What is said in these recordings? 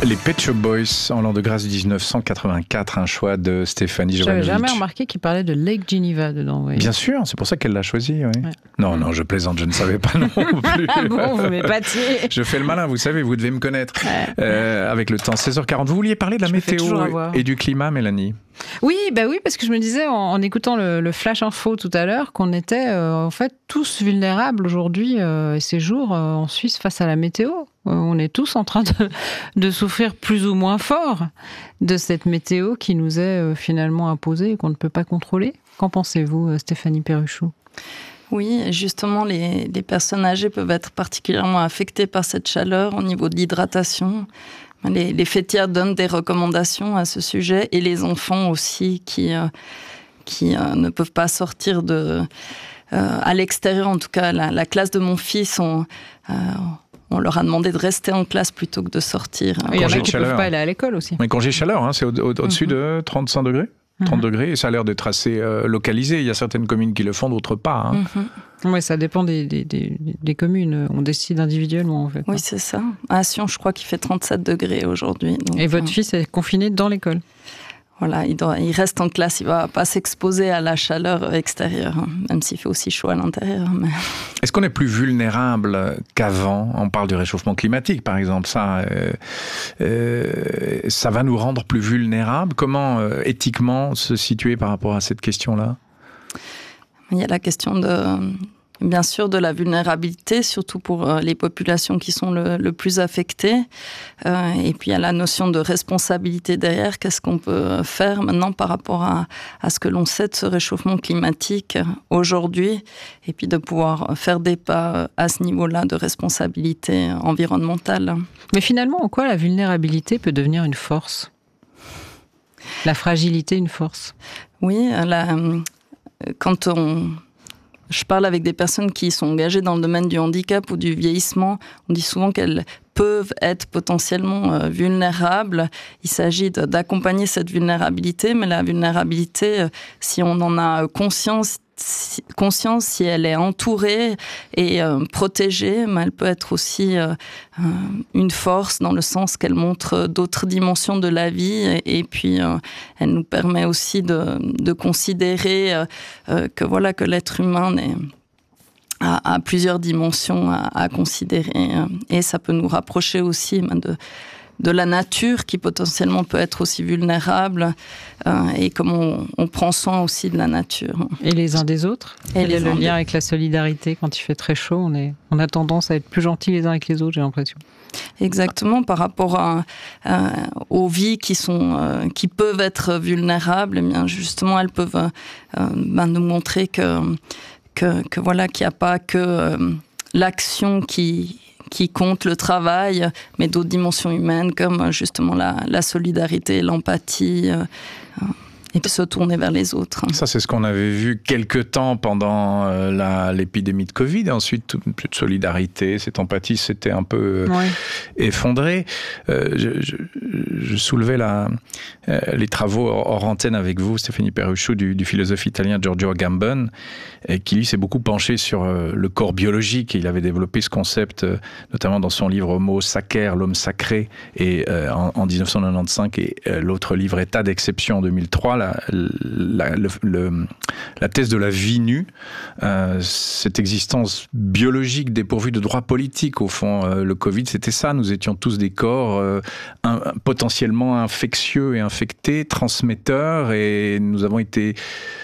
Les Pet Shop Boys, en l'an de grâce 1984, un choix de Stéphanie Jovanovic. J'avais jamais remarqué qu'il parlait de Lake Geneva dedans. Oui. Bien sûr, c'est pour ça qu'elle l'a choisi. Oui. Ouais. Non, je plaisante, je ne savais pas non plus. Ah bon, vous m'épatiez. Je fais le malin, vous savez, vous devez me connaître. Avec le temps, 16h40. Vous vouliez parler de la météo et du climat, Mélanie ? Oui, parce que je me disais en écoutant le flash info tout à l'heure qu'on était en fait tous vulnérables aujourd'hui et ces jours en Suisse face à la météo. On est tous en train de souffrir plus ou moins fort de cette météo qui nous est finalement imposée et qu'on ne peut pas contrôler. Qu'en pensez-vous, Stéphanie Perruchot ? Oui, justement, les personnes âgées peuvent être particulièrement affectées par cette chaleur au niveau de l'hydratation. Les fêtières donnent des recommandations à ce sujet et les enfants aussi qui ne peuvent pas sortir à l'extérieur. En tout cas, la classe de mon fils, on leur a demandé de rester en classe plutôt que de sortir. Il y en a qui ne peuvent pas aller à l'école aussi. Mais congé de chaleur, c'est au-dessus de 35 degrés 30 degrés, et ça a l'air d'être assez localisé. Il y a certaines communes qui le font, d'autres pas. Oui, ça dépend des communes. On décide individuellement, en fait. Oui, c'est ça. À Sion, je crois qu'il fait 37 degrés aujourd'hui. Donc, et votre fils est confiné dans l'école ? Voilà, il reste en classe, il ne va pas s'exposer à la chaleur extérieure, même s'il fait aussi chaud à l'intérieur. Mais... Est-ce qu'on est plus vulnérable qu'avant ? On parle du réchauffement climatique, par exemple. Ça va nous rendre plus vulnérables. Comment, éthiquement, se situer par rapport à cette question-là ? Il y a la question bien sûr de la vulnérabilité, surtout pour les populations qui sont le plus affectées. Et puis il y a la notion de responsabilité derrière. Qu'est-ce qu'on peut faire maintenant par rapport à ce que l'on sait de ce réchauffement climatique aujourd'hui, et puis de pouvoir faire des pas à ce niveau-là de responsabilité environnementale. Mais finalement, en quoi la vulnérabilité peut devenir une force ? La fragilité, une force ? Oui, quand je parle avec des personnes qui sont engagées dans le domaine du handicap ou du vieillissement, on dit souvent qu'elles peuvent être potentiellement vulnérables. Il s'agit d'accompagner cette vulnérabilité, mais la vulnérabilité, si on en a conscience, si elle est entourée et protégée, mais elle peut être aussi une force dans le sens qu'elle montre d'autres dimensions de la vie et puis elle nous permet aussi de considérer que l'être humain a plusieurs dimensions à considérer et ça peut nous rapprocher aussi de la nature qui potentiellement peut être aussi vulnérable et comment on prend soin aussi de la nature. Et les uns des autres. Et le lien avec la solidarité, quand il fait très chaud, on a tendance à être plus gentils les uns avec les autres, j'ai l'impression. Exactement, par rapport aux vies qui peuvent être vulnérables, eh bien justement elles peuvent nous montrer qu'il n'y a pas que l'action qui compte, le travail, mais d'autres dimensions humaines comme justement la solidarité, l'empathie, et puis se tourner vers les autres. Ça, c'est ce qu'on avait vu quelque temps pendant l'épidémie de Covid. Ensuite, plus de solidarité, cette empathie s'était un peu effondrée. Je soulevais les travaux hors antenne avec vous, Stéphanie Perruchot, du philosophe italien Giorgio Agamben, qui lui s'est beaucoup penché sur le corps biologique. Il avait développé ce concept, notamment dans son livre Homo Sacer, l'homme sacré, et en 1995, et l'autre livre État d'exception en 2003. La thèse de la vie nue, cette existence biologique dépourvue de droits politiques, au fond, le Covid, c'était ça. Nous étions tous des corps potentiellement infectieux et infectés, transmetteurs, et nous avons été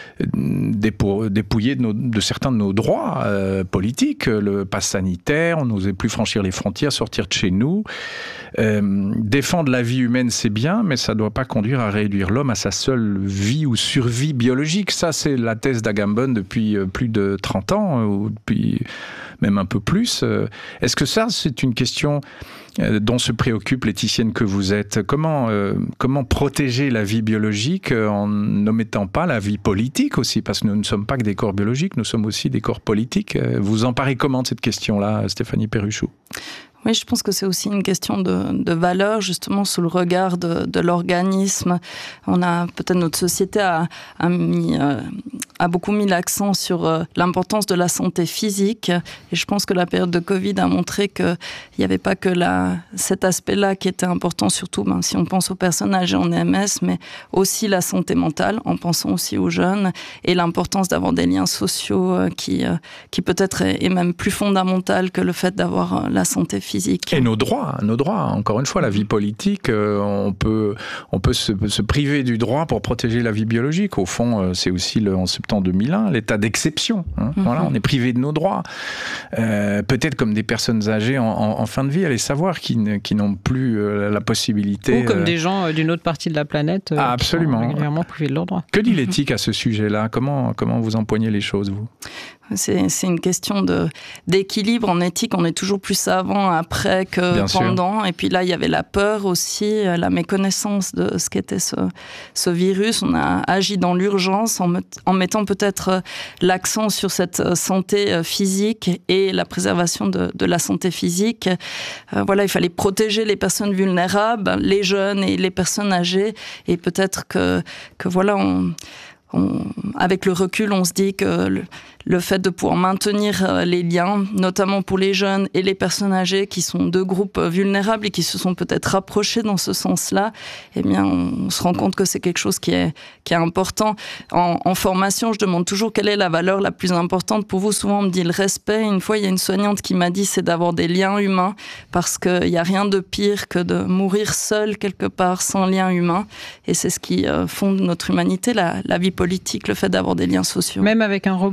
dépouillés de certains de nos droits politiques, le pass sanitaire, on n'osait plus franchir les frontières, sortir de chez nous. Défendre la vie humaine, c'est bien, mais ça ne doit pas conduire à réduire l'homme à sa seule vie ou survie biologique. Ça, c'est la thèse d'Agamben depuis plus de 30 ans, ou depuis même un peu plus. Est-ce que ça, c'est une question dont se préoccupe l'éthicienne que vous êtes? Comment protéger la vie biologique en n'omettant pas la vie politique aussi? Parce que nous ne sommes pas que des corps biologiques, nous sommes aussi des corps politiques. Vous emparez comment de cette question-là, Stéphanie Perruchot? Oui, je pense que c'est aussi une question de valeur, justement, sous le regard de l'organisme. On a, peut-être notre société a mis a beaucoup mis l'accent sur l'importance de la santé physique. Et je pense que la période de Covid a montré qu'il n'y avait pas que cet aspect-là qui était important, surtout si on pense aux personnes âgées en EMS, mais aussi la santé mentale, en pensant aussi aux jeunes, et l'importance d'avoir des liens sociaux qui peut-être est même plus fondamental que le fait d'avoir la santé physique. Et nos droits. Encore une fois, la vie politique, on peut se priver du droit pour protéger la vie biologique. Au fond, c'est aussi en septembre 2001, l'état d'exception. Voilà, on est privé de nos droits. Peut-être comme des personnes âgées en fin de vie, allez savoir, qui n'ont plus la possibilité... Ou comme des gens d'une autre partie de la planète absolument. Qui sont régulièrement privés de leurs droits. Que dit l'éthique à ce sujet-là ? Comment vous empoignez les choses, vous ? C'est une question d'équilibre. En éthique, on est toujours plus avant, après que Bien pendant. sûr. Et puis là, il y avait la peur aussi, la méconnaissance de ce qu'était ce virus. On a agi dans l'urgence en mettant peut-être l'accent sur cette santé physique et la préservation de la santé physique. Voilà, il fallait protéger les personnes vulnérables, les jeunes et les personnes âgées. Et peut-être que voilà, avec le recul, on se dit que le fait de pouvoir maintenir les liens, notamment pour les jeunes et les personnes âgées qui sont deux groupes vulnérables et qui se sont peut-être rapprochés dans ce sens-là, eh bien, on se rend compte que c'est quelque chose qui est important. En formation, je demande toujours quelle est la valeur la plus importante pour vous. Souvent, on me dit le respect. Une fois, il y a une soignante qui m'a dit c'est d'avoir des liens humains, parce qu'il n'y a rien de pire que de mourir seul quelque part sans lien humain. Et c'est ce qui fonde notre humanité, la vie politique, le fait d'avoir des liens sociaux. Même avec un robot ?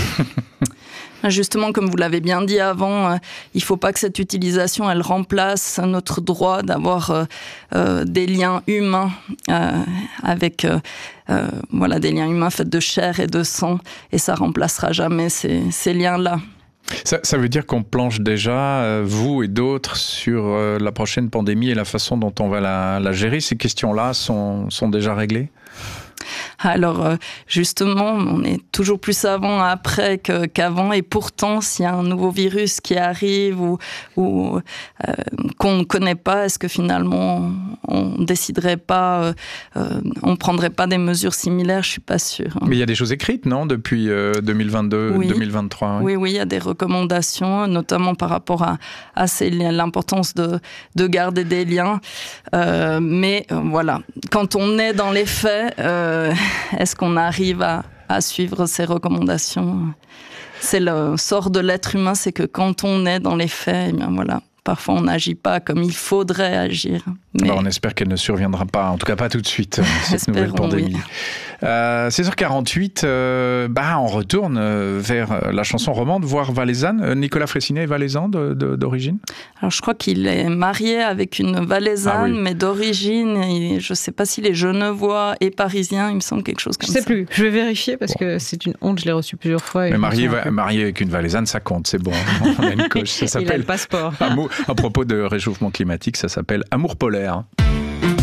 Justement, comme vous l'avez bien dit avant, il ne faut pas que cette utilisation, elle remplace notre droit d'avoir des liens humains avec des liens humains faits de chair et de sang, et ça remplacera jamais ces liens-là. Ça veut dire qu'on planche déjà, vous et d'autres, sur la prochaine pandémie et la façon dont on va la gérer. Ces questions-là sont déjà réglées ? Alors justement, on est toujours plus savant après qu'avant, et pourtant, s'il y a un nouveau virus qui arrive ou qu'on ne connaît pas, est-ce que finalement on déciderait pas, on prendrait pas des mesures similaires? Je suis pas sûre. Mais il y a des choses écrites, non, depuis 2022, oui. 2023. Oui, il y a des recommandations, notamment par rapport à l'importance de garder des liens. Mais voilà, quand on est dans les faits, est-ce qu'on arrive à suivre ces recommandations? C'est le sort de l'être humain, c'est que quand on est dans les faits, eh bien voilà, parfois on n'agit pas comme il faudrait agir. Mais... on espère qu'elle ne surviendra pas, en tout cas pas tout de suite, cette nouvelle pandémie. Oui. 16h48, on retourne vers la chanson romande, voire valaisanne. Nicolas Fraissinet est valaisan d'origine? Alors je crois qu'il est marié avec une valaisanne, mais d'origine, je ne sais pas s'il est genevois et parisien, il me semble quelque chose comme ça. Je ne sais plus, je vais vérifier parce que c'est une honte, je l'ai reçu plusieurs fois. Mais marié avec une valaisanne, ça compte, c'est bon. On a une coche, ça s'appelle... Il a le passeport. À propos de réchauffement climatique, ça s'appelle Amour polaire.